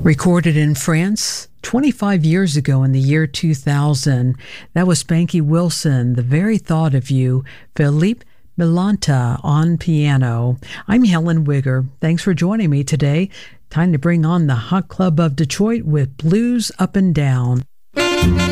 Recorded in France 25 years ago in the year 2000, that was Spanky Wilson, The Very Thought of You, Philippe Milanta on piano. I'm Helen Wigger. Thanks for joining me today. Time to bring on the Hot Club of Detroit with Blues Up and Down.